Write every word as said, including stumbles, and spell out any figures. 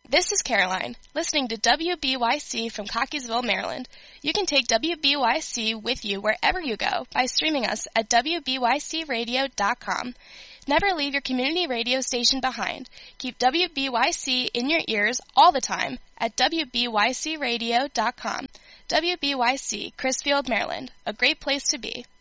This is Caroline, listening to W B Y C from Cockeysville, Maryland. You can take W B Y C with you wherever you go by streaming us at W B Y C radio dot com. Never leave your community radio station behind. Keep W B Y C in your ears all the time at W B Y C radio dot com. W B Y C, Crisfield, Maryland, a great place to be.